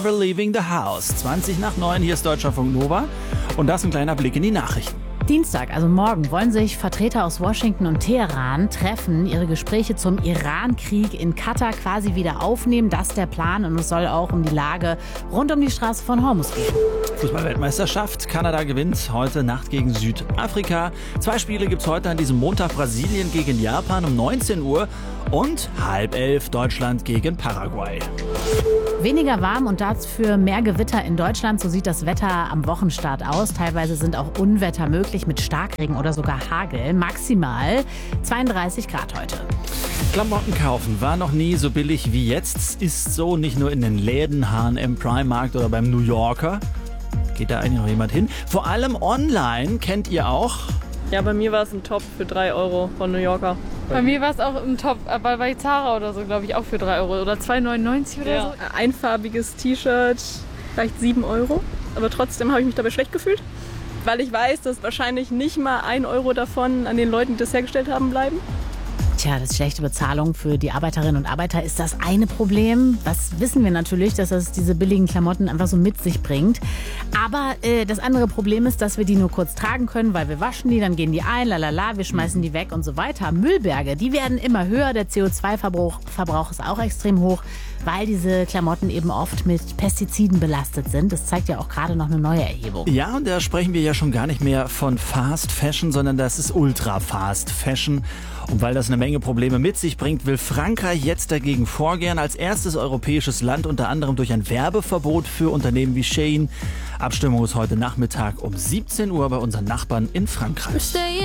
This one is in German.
Never Leaving the House. 20:20, hier ist Deutschlandfunk Nova. Und das ein kleiner Blick in die Nachrichten. Dienstag, also morgen, wollen sich Vertreter aus Washington und Teheran treffen, ihre Gespräche zum Iran-Krieg in Katar quasi wieder aufnehmen. Das ist der Plan und es soll auch um die Lage rund um die Straße von Hormuz gehen. Fußball-Weltmeisterschaft. Kanada gewinnt heute Nacht gegen Südafrika. 2 Spiele gibt es heute an diesem Montag. Brasilien gegen Japan um 19 Uhr und 10:30 Deutschland gegen Paraguay. Weniger warm und dafür mehr Gewitter in Deutschland. So sieht das Wetter am Wochenstart aus. Teilweise sind auch Unwetter möglich mit Starkregen oder sogar Hagel. Maximal 32 Grad heute. Klamotten kaufen war noch nie so billig wie jetzt. Ist so nicht nur in den Läden, H&M, Primark oder beim New Yorker. Geht da eigentlich noch jemand hin? Vor allem online kennt ihr auch. Ja, bei mir war es ein Top für 3 Euro von New Yorker. Bei mir war es auch ein Top, bei Zara oder so, glaube ich, auch für 3 Euro oder 2,99 oder so. Einfarbiges T-Shirt, vielleicht 7 Euro. Aber trotzdem habe ich mich dabei schlecht gefühlt, weil ich weiß, dass wahrscheinlich nicht mal 1 Euro davon an den Leuten, die das hergestellt haben, bleiben. Tja, das schlechte Bezahlung für die Arbeiterinnen und Arbeiter ist das eine Problem. Das wissen wir natürlich, dass das diese billigen Klamotten einfach so mit sich bringt. Aber das andere Problem ist, dass wir die nur kurz tragen können, weil wir waschen die, dann gehen die ein, lalala, wir schmeißen die weg und so weiter. Müllberge, die werden immer höher. Der CO2-Verbrauch ist auch extrem hoch, weil diese Klamotten eben oft mit Pestiziden belastet sind. Das zeigt ja auch gerade noch eine neue Erhebung. Ja, und da sprechen wir ja schon gar nicht mehr von Fast Fashion, sondern das ist Ultra Fast Fashion. Und weil das eine Menge Probleme mit sich bringt, will Frankreich jetzt dagegen vorgehen. Als erstes europäisches Land unter anderem durch ein Werbeverbot für Unternehmen wie Shein. Abstimmung ist heute Nachmittag um 17 Uhr bei unseren Nachbarn in Frankreich.